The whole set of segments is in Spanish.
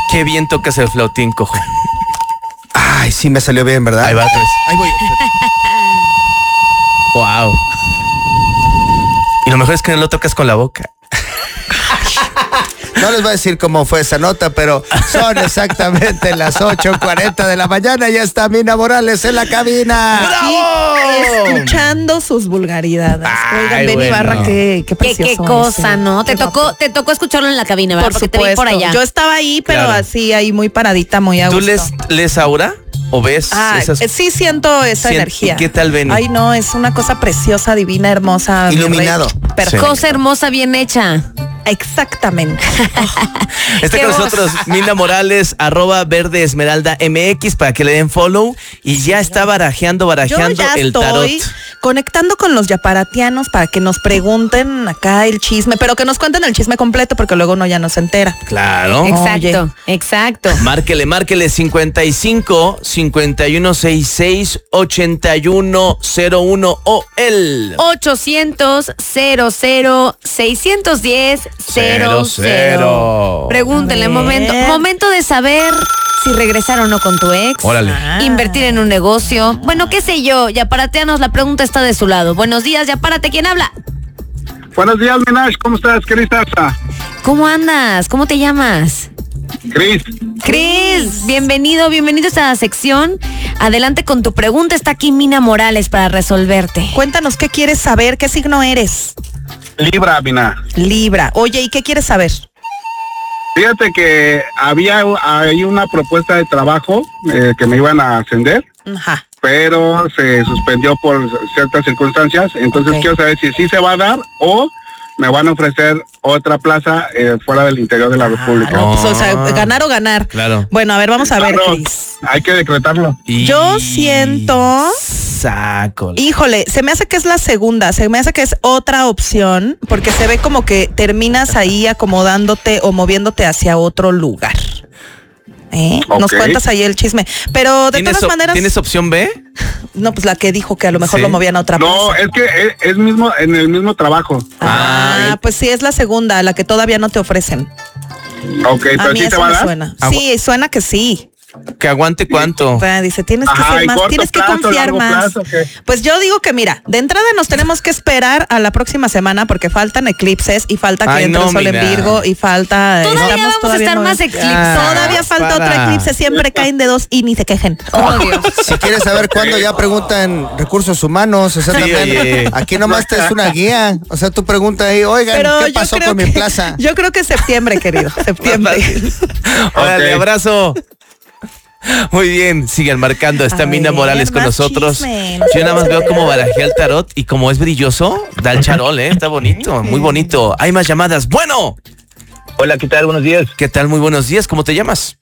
Qué bien tocas el flautín, cojo. Ay, sí me salió bien, ¿verdad? Ahí va, pues. Ahí voy. Wow. Y lo mejor es que no lo tocas con la boca. No les voy a decir cómo fue esa nota, pero son exactamente las 8:40 de la mañana. Ya está Mina Morales en la cabina. ¡Bravo! Escuchando sus vulgaridades. Oigan, Benny Ibarra, qué precioso. Qué cosa, ¿no? Te tocó escucharlo en la cabina, ¿verdad? Porque te vi por allá. Yo estaba ahí, pero así, ahí muy paradita, muy a gusto. ¿Tú lees aura? ¿O ves esas? Sí siento esa energía. ¿Y qué tal, Benny? Ay, no, es una cosa preciosa, divina, hermosa. Iluminado. Perfecto. Cosa hermosa, bien hecha. Exactamente. Está con nosotros Mina Morales, @verdeesmeraldamx, para que le den follow. Y ya está barajeando Yo ya el tarot. estoy conectando con los yaparatianos para que nos pregunten acá el chisme, pero que nos cuenten el chisme completo porque luego uno ya no se entera. Claro. Exacto. Márquele 55 5166 8101 o el 800 00 610 00. Pregúntenle, momento de saber si regresar o no con tu ex. Órale. Invertir en un negocio. Bueno, qué sé yo, Yaparateanos, la pregunta está de su lado. Buenos días, Yapárate, ¿quién habla? Buenos días, Minash, ¿cómo estás? ¿Qué estás? ¿Cómo andas? ¿Cómo te llamas? Cris, bienvenido a esta sección. Adelante con tu pregunta, está aquí Mina Morales para resolverte. Cuéntanos qué quieres saber, qué signo eres. Libra, Mina. Libra. Oye, ¿y qué quieres saber? Fíjate que había ahí una propuesta de trabajo que me iban a ascender, Ajá. pero se suspendió por ciertas circunstancias. Entonces quiero saber si sí se va a dar o me van a ofrecer otra plaza fuera del interior de la República. No, pues, o sea, ganar o ganar. Claro. Bueno, a ver, vamos a ver, Cris. Hay que decretarlo. Yo siento... Saco. Híjole, se me hace que es la segunda, se me hace que es otra opción, porque se ve como que terminas ahí acomodándote o moviéndote hacia otro lugar. Nos cuentas ahí el chisme. Pero de todas maneras... ¿Tienes opción B? No, pues la que dijo que a lo mejor lo movían a otra plaza. No, es que es mismo en el mismo trabajo. Pues sí, es la segunda, la que todavía no te ofrecen. Ok, A pero mí sí te eso va a me dar. suena. Sí, suena que sí. Que aguante cuánto. Dice, tienes que ser más, tienes que confiar más. Pues yo digo que mira, de entrada nos tenemos que esperar a la próxima semana porque faltan eclipses y falta que entre el sol en Virgo y falta... Todavía vamos a estar más eclipses. Todavía falta otro eclipse, siempre caen de 2 y ni se quejen. Oh, Dios. Si quieres saber cuándo, ya preguntan recursos humanos. O sea, también, aquí nomás te es una guía. O sea, tú pregunta ahí, oigan, pero ¿qué pasó con mi plaza? Yo creo que septiembre, querido, septiembre. Órale, abrazo. Muy bien, sigan marcando. Está Mina Morales con nosotros. Yo nada más veo cómo barajea el tarot y como es brilloso, da el charol, está bonito, muy bonito. Hay más llamadas. Bueno. Hola, ¿qué tal? Buenos días. ¿Qué tal? Muy buenos días. ¿Cómo te llamas?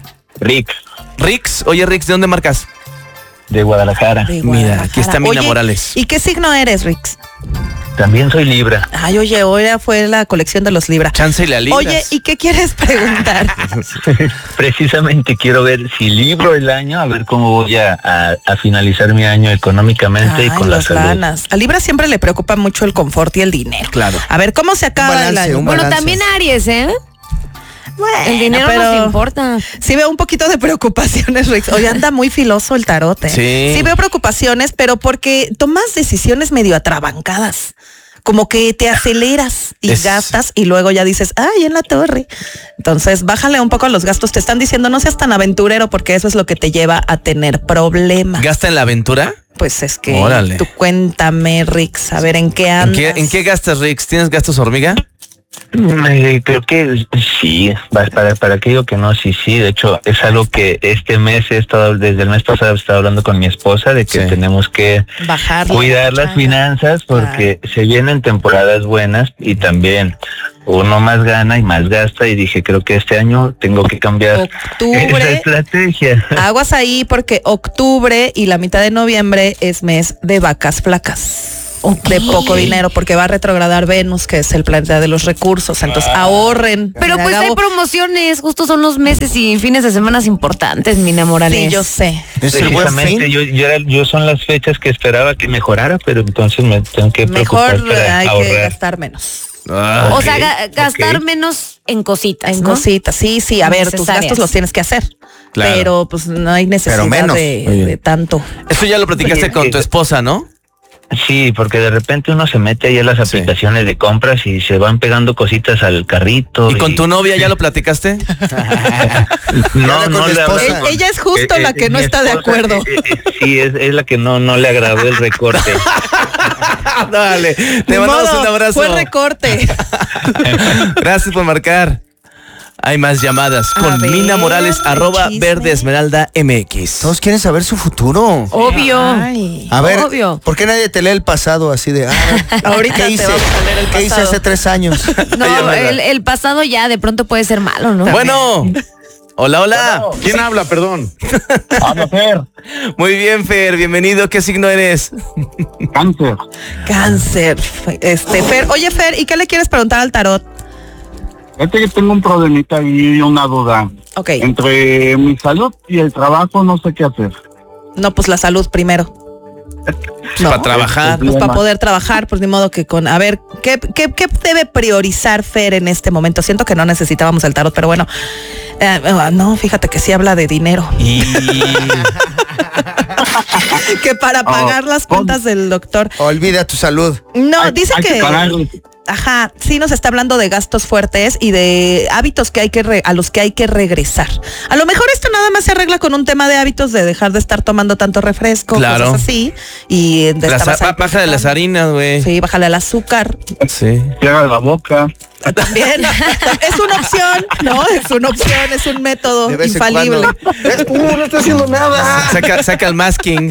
Rix. Oye, Rix, ¿de dónde marcas? De Guadalajara. Mira, aquí está Mina Morales. ¿Y qué signo eres, Rix? También soy Libra. Ay, oye, hoy fue la colección de los Libra. Chance y la libras. Oye, ¿y qué quieres preguntar? Precisamente quiero ver si libro el año, a ver cómo voy a finalizar mi año económicamente y con la salud. Ganas. A Libra siempre le preocupa mucho el confort y el dinero. Claro. A ver, ¿cómo se acaba el año? Bueno, también Aries, Bueno, el dinero nos importa. Sí veo un poquito de preocupaciones, Rix. Hoy anda muy filoso el tarot. Sí veo preocupaciones, pero porque tomas decisiones medio atrabancadas. Como que te aceleras y gastas y luego ya dices, ay, en la torre. Entonces, bájale un poco a los gastos. Te están diciendo, no seas tan aventurero porque eso es lo que te lleva a tener problemas. ¿Gasta en la aventura? Pues es que Órale. Tú cuéntame, Rix, a ver, ¿en qué andas? ¿En qué gastas, Rix? ¿Tienes gastos hormiga? Creo que sí, para que digo que no, sí, de hecho es algo que este mes desde el mes pasado he estado hablando con mi esposa de que tenemos que cuidar las finanzas porque se vienen temporadas buenas y también uno más gana y más gasta y dije, creo que este año tengo que cambiar esa estrategia. Aguas ahí porque octubre y la mitad de noviembre es mes de vacas flacas. De poco dinero porque va a retrogradar Venus, que es el planeta de los recursos, entonces ahorren. Pero pues hay promociones, justo son los meses y fines de semanas importantes, Mina Morales. Sí, yo sé. Precisamente yo son las fechas que esperaba que mejorara, pero entonces me tengo que preocupar mejor para hay ahorrar. que gastar menos. O sea, gastar menos en cositas. En cositas, sí. A ver, tus gastos los tienes que hacer. Claro. Pero pues no hay necesidad de tanto. Eso ya lo platicaste con tu esposa, ¿no? Sí, porque de repente uno se mete ahí a las aplicaciones de compras y se van pegando cositas al carrito. ¿Y con tu novia ya lo platicaste? No, ella es justo la que no está de acuerdo. Sí, es la que no le agradó el recorte. Dale, te mandamos un abrazo. Fue recorte. Gracias por marcar. Hay más llamadas con Mina Morales, @verdeesmeralda_mx. Todos quieren saber su futuro. Obvio. A ver, ¿por qué nadie te lee el pasado así de... ahorita ¿qué hice? Vamos a leer el pasado. ¿Qué hice hace 3 años? No, el pasado ya de pronto puede ser malo, ¿no? Bueno. Hola. Bueno, ¿quién habla? Perdón. Habla Fer. Muy bien, Fer. Bienvenido. ¿Qué signo eres? Cáncer. Fer. Oye, Fer, ¿y qué le quieres preguntar al tarot? Que tengo un problemita y una duda. Ok. Entre mi salud y el trabajo no sé qué hacer. No, pues la salud primero. Para trabajar. Pues para poder trabajar, pues ni modo que con... A ver, ¿qué debe priorizar Fer en este momento? Siento que no necesitábamos el tarot, pero bueno. No, fíjate que sí habla de dinero. Que para pagar las cuentas del doctor. Olvida tu salud. No, dice que... Ajá, sí nos está hablando de gastos fuertes y de hábitos que a los que hay que regresar. A lo mejor esto nada más se arregla con un tema de hábitos de dejar de estar tomando tanto refresco, cosas así. Y bájale las harinas, güey. Sí, bájale el azúcar. Sí. Cierra la boca. También. Es una opción, ¿no? Es una opción, es un método infalible. No estoy haciendo nada. Saca el masking.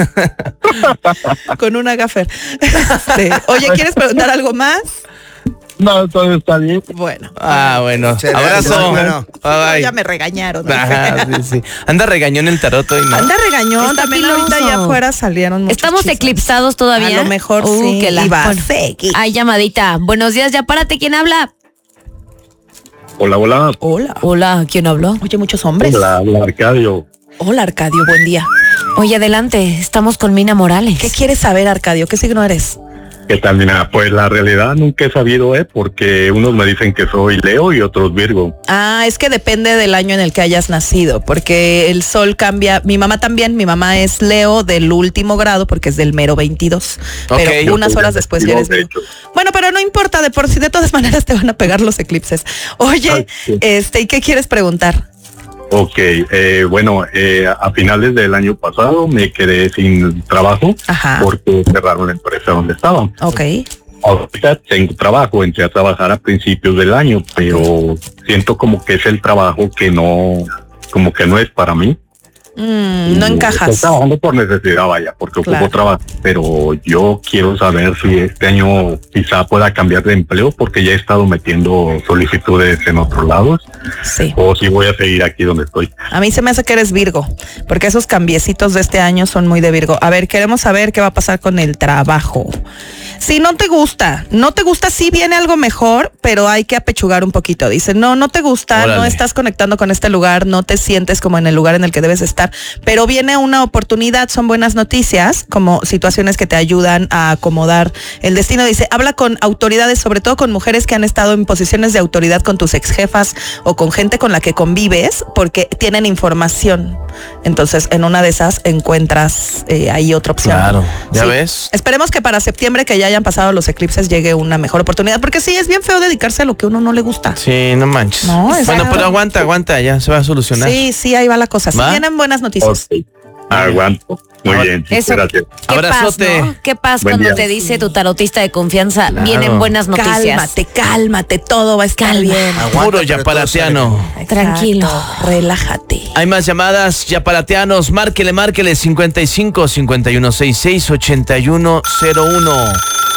Con una gaffer. Oye, ¿quieres preguntar algo más? No, todo está bien. Bueno. Bueno. Abrazo. Bye. Ya me regañaron. Ajá, sí. Anda regañón el tarot hoy, ¿no? Anda regañón. Está también filoso. ahorita allá afuera salieron muchos ¿Estamos chismes. eclipsados todavía? A lo mejor sí. Que Bueno, hay llamadita. Buenos días, ya párate. ¿Quién habla? Hola. Hola, ¿quién habló? Oye, muchos hombres. Hola, Arcadio. Hola, Arcadio, buen día. Oye, adelante, estamos con Mina Morales. ¿Qué quieres saber, Arcadio? ¿Qué signo eres? ¿Qué tal, Mina? Pues la realidad nunca he sabido, porque unos me dicen que soy Leo y otros Virgo. Es que depende del año en el que hayas nacido, porque el sol cambia. Mi mamá también, mi mamá es Leo del último grado, porque es del mero 22. Pero unas horas después ya eres Virgo. Bueno, pero no importa, de por sí, de todas maneras te van a pegar los eclipses. Oye, ¿y qué quieres preguntar? Ok, a finales del año pasado me quedé sin trabajo. Ajá. Porque cerraron la empresa donde estaba. Ok. Ahorita tengo trabajo, entré a trabajar a principios del año, pero siento como que es el trabajo que no es para mí. No encajas. Estoy trabajando por necesidad, vaya, porque ocupo trabajo, pero yo quiero saber si este año quizá pueda cambiar de empleo, porque ya he estado metiendo solicitudes en otros lados. Sí. O si voy a seguir aquí donde estoy. A mí se me hace que eres Virgo, porque esos cambiecitos de este año son muy de Virgo. A ver, queremos saber qué va a pasar con el trabajo. Si no te gusta, sí viene algo mejor, pero hay que apechugar un poquito. Dice, no te gusta, no estás conectando con este lugar, no te sientes como en el lugar en el que debes estar, pero viene una oportunidad, son buenas noticias, como situaciones que te ayudan a acomodar el destino. Dice, habla con autoridades, sobre todo con mujeres que han estado en posiciones de autoridad con tus ex jefas o con gente con la que convives, porque tienen información. Entonces, en una de esas encuentras ahí otra opción. Claro, ya ves. Esperemos que para septiembre, que ya hayan pasado los eclipses, llegue una mejor oportunidad, porque sí, es bien feo dedicarse a lo que a uno no le gusta. Sí, no manches. No, bueno, pero aguanta, ya se va a solucionar. Sí, ahí va la cosa. Sí, vienen buenas noticias. Okay. Aguanto. Muy bien, eso, gracias. Abrazote. ¿no? ¿Qué pasa cuando te dice tu tarotista de confianza? Claro. Vienen buenas noticias. Cálmate, todo va a estar bien. Puro yapalatiano. Tranquilo. Relájate. Hay más llamadas, yapalatianos. Márquele 55 5166 8101.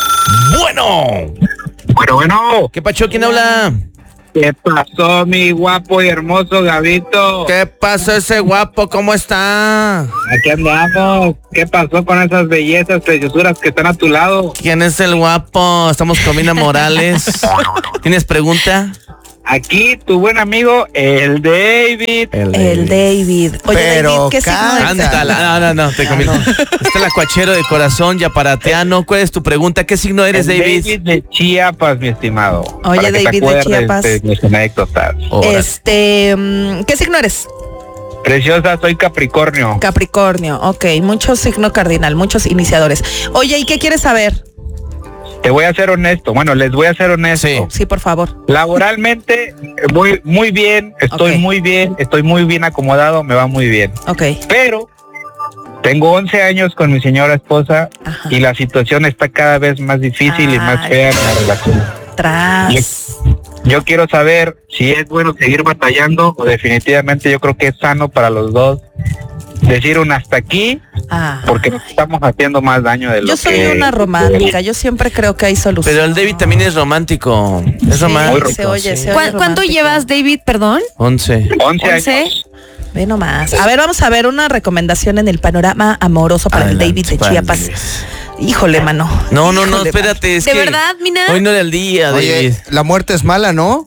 Bueno. ¿Qué pacho? ¿Quién habla? ¿Qué pasó, mi guapo y hermoso Gabito? ¿Qué pasó ese guapo? ¿Cómo está? Aquí andamos. ¿Qué pasó con esas bellezas, preciosuras que están a tu lado? ¿Quién es el guapo? Estamos con Mina Morales. ¿Tienes pregunta? Aquí tu buen amigo, el David. El David. Oye, pero David, ¿qué signo eres? No, te comí. Está el acuachero de corazón, yaparateano. ¿Cuál es tu pregunta? ¿Qué signo eres, David? David de Chiapas, mi estimado. Oye, David de Chiapas. Mis anécdotas. ¿Qué signo eres? Preciosa, soy Capricornio. Capricornio, ok. Mucho signo cardinal, muchos iniciadores. Oye, ¿y qué quieres saber? Te voy a ser honesto. Bueno, les voy a ser honesto. Sí, por favor. Laboralmente, muy bien. Estoy muy bien acomodado. Me va muy bien. Ok. Pero tengo 11 años con mi señora esposa. Ajá. Y la situación está cada vez más difícil y más fea en la relación. Yo quiero saber si es bueno seguir batallando o definitivamente yo creo que es sano para los dos decir un hasta aquí, porque nos estamos haciendo más daño de lo que... Yo soy una romántica, yo siempre creo que hay solución. Pero el David también es romántico. Es romántico. Se oye ¿Cuánto llevas, David, perdón? 11 años. Ve nomás. A ver, vamos a ver una recomendación en el panorama amoroso para el David de Chiapas. Híjole, mano. No, espérate. ¿De verdad, Mina? Hoy no era el día, David. La muerte es mala, ¿no?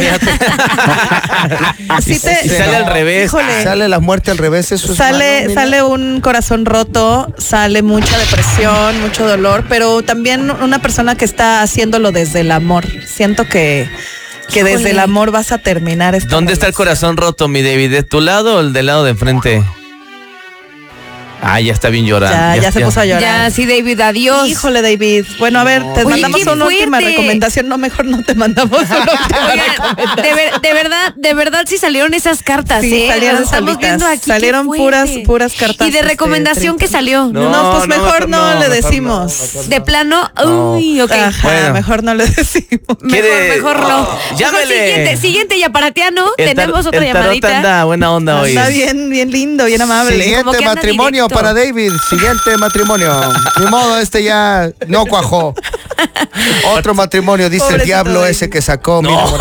Así sale al revés. Híjole. Sale la muerte al revés, eso sale un corazón roto, sale mucha depresión, mucho dolor, pero también una persona que está haciéndolo desde el amor. Siento que desde el amor vas a terminar esto. ¿Dónde está el corazón roto, mi David? ¿De tu lado o el del lado de enfrente? Ya está bien llorando. Ya se puso a llorar. Ya, sí, David, adiós. Híjole, David. Bueno, a ver, te mandamos una última recomendación. No, mejor no te mandamos una última recomendación. De verdad sí salieron esas cartas, sí, salieron estamos viendo aquí. Salieron puras cartas. ¿Y de recomendación que salió? No, pues mejor no le decimos. No. De plano, uy, ok. Ajá, bueno. Mejor no le decimos. Mejor no. Llámele. Siguiente yaparateano. Tenemos otra llamadita. Anda, buena onda hoy. Está bien lindo, bien amable. Siguiente matrimonio para David. Siguiente matrimonio. Ni modo, ya no cuajó. Otro matrimonio, dice pobrecito el diablo David. Ese que sacó. No.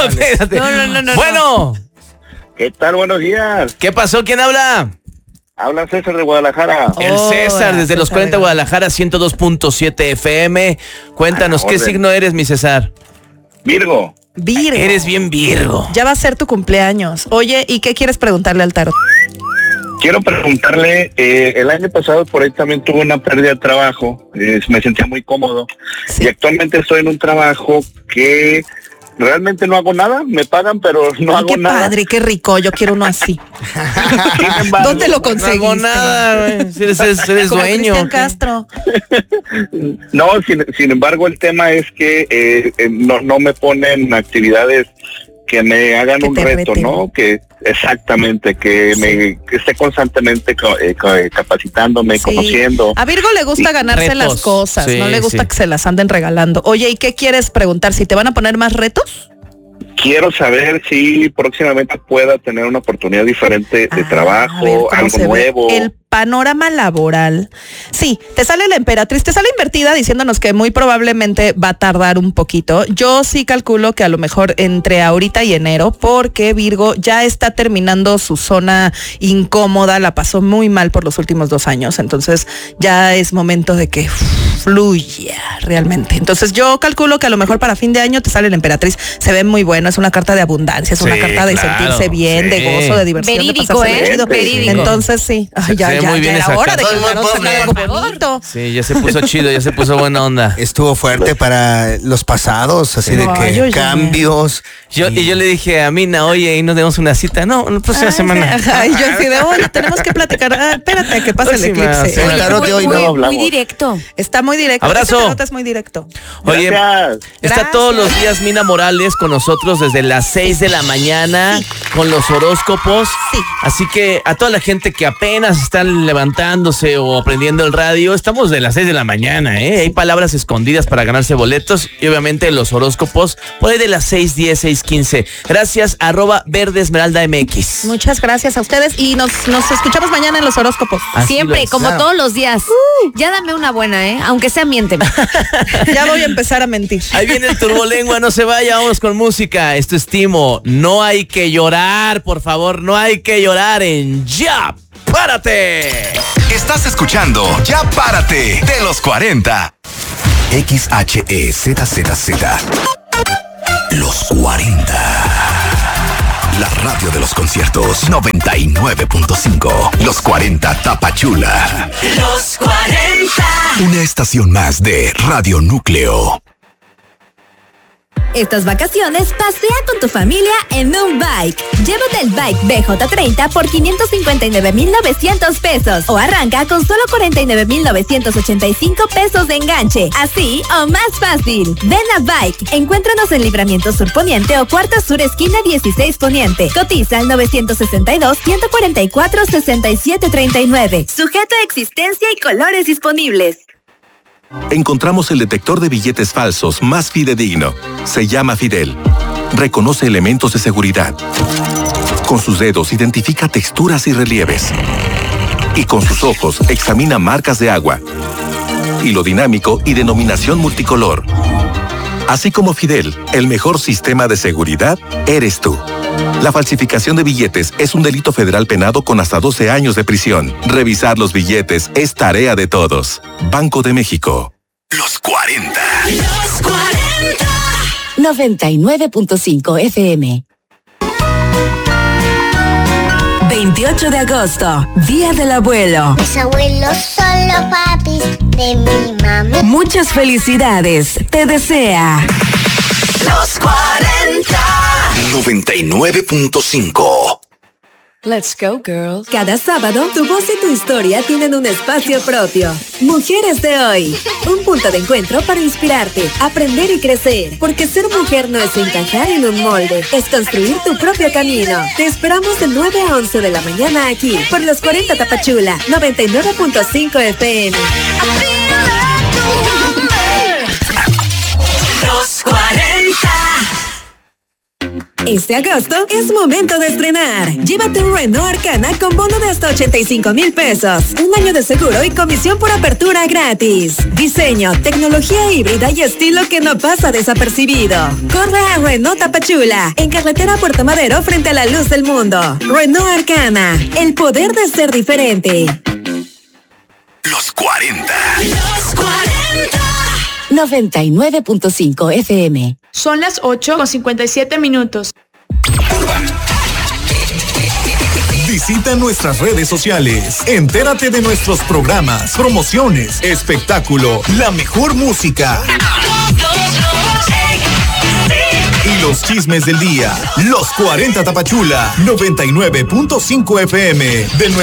Bueno. ¿Qué tal? Buenos días. ¿Qué pasó? ¿Quién habla? Habla César de Guadalajara. El César, desde los 40 de Guadalajara, 102.7 FM. Cuéntanos, ¿qué signo eres, mi César? Virgo. Eres bien Virgo. Ya va a ser tu cumpleaños. Oye, ¿y qué quieres preguntarle al tarot? Quiero preguntarle, el año pasado por ahí también tuve una pérdida de trabajo, me sentía muy cómodo y actualmente estoy en un trabajo que realmente no hago nada, me pagan pero no hago nada. Qué padre, qué rico, yo quiero uno así. ¿Dónde lo conseguiste? No hago nada, eres dueño. Cristian Castro. No, sin embargo el tema es que no me ponen actividades que me hagan un reto, ¿no? Que exactamente, que esté constantemente capacitándome, conociendo. A Virgo le gusta ganarse retos, las cosas, no le gusta que se las anden regalando. Oye, ¿y qué quieres preguntar? ¿Si te van a poner más retos? Quiero saber si próximamente pueda tener una oportunidad diferente de trabajo, algo nuevo. El panorama laboral. Sí, te sale la emperatriz, te sale invertida diciéndonos que muy probablemente va a tardar un poquito. Yo sí calculo que a lo mejor entre ahorita y enero, porque Virgo ya está terminando su zona incómoda, la pasó muy mal por los últimos 2 años, entonces ya es momento de que fluya realmente. Entonces yo calculo que a lo mejor para fin de año te sale la emperatriz, se ve muy bueno, es una carta de abundancia, es una carta de sentirse bien, de gozo, de diversión, verídico, de pasarse chido. Verídico. Entonces sí, ya muy bien era hora de que sí, ya se puso chido, ya se puso buena onda. Estuvo fuerte para los pasados, así de que cambios. Y yo le dije a Mina, oye, y nos demos una cita. No, la próxima semana. Y yo así de, oye, tenemos que platicar. Espérate, que pase el eclipse. Muy directo. Está muy directo. Abrazo. Es muy directo. Oye, está todos los días Mina Morales con nosotros desde las 6 de la mañana con los horóscopos. Sí. Así que a toda la gente que apenas están levantándose o prendiendo el radio, estamos de las 6 de la mañana, Hay palabras escondidas para ganarse boletos y obviamente los horóscopos por ahí de las 6:10, 6:15. Gracias, @VerdeEsmeraldaMX. Muchas gracias a ustedes y nos escuchamos mañana en los horóscopos. Siempre, como todos los días. Ya dame una buena, aunque sea miénteme. Ya voy a empezar a mentir. Ahí viene el turbolengua, no se vaya, vamos con música. Esto es Timo. No hay que llorar, por favor, no hay que llorar en Ya Párate. Estás escuchando Ya Párate de los 40. XHEZZZ. Los 40. La radio de los conciertos 99.5. Los 40 Tapachula. Los 40. Una estación más de Radio Núcleo. Estas vacaciones pasea con tu familia en un bike. Llévate el bike BJ30 por 559,900 pesos o arranca con solo 49,985 pesos de enganche. Así o más fácil. Ven a Bike. Encuéntranos en Libramiento Sur Poniente o Cuarta Sur Esquina 16 Poniente. Cotiza al 962-144-6739. Sujeto a existencia y colores disponibles. Encontramos el detector de billetes falsos más fidedigno. Se llama Fidel. Reconoce elementos de seguridad. Con sus dedos identifica texturas y relieves. Y con sus ojos examina marcas de agua. Hilo dinámico y denominación multicolor. Así como Fidel, el mejor sistema de seguridad eres tú. La falsificación de billetes es un delito federal penado con hasta 12 años de prisión. Revisar los billetes es tarea de todos. Banco de México. Los 40. Los 40. 99.5 FM. 28 de agosto, Día del Abuelo. Mis abuelos son los papis de mi mami. Muchas felicidades, te desea Los 40. 99.5. Let's go, girls. Cada sábado, tu voz y tu historia tienen un espacio propio. Mujeres de hoy. Un punto de encuentro para inspirarte, aprender y crecer. Porque ser mujer no es encajar en un molde, es construir tu propio camino. Te esperamos de 9 a 11 de la mañana aquí, por los 40 Tapachula, 99.5 FM. Los 40. Este agosto es momento de estrenar. Llévate un Renault Arcana con bono de hasta 85,000 pesos. Un año de seguro y comisión por apertura gratis. Diseño, tecnología híbrida y estilo que no pasa desapercibido. Corre a Renault Tapachula, en carretera Puerto Madero frente a la luz del mundo. Renault Arcana, el poder de ser diferente. Los 40. Los 40. 99.5 FM. Son las 8:57. Visita nuestras redes sociales. Entérate de nuestros programas, promociones, espectáculo, la mejor música y los chismes del día. Los 40 Tapachula, 99.5 FM. De